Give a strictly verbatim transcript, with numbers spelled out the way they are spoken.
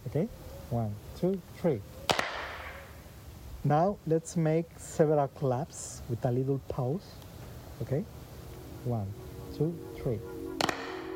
Okay, one, two, three. Now let's make several claps with a little pause. Okay, one, two, three.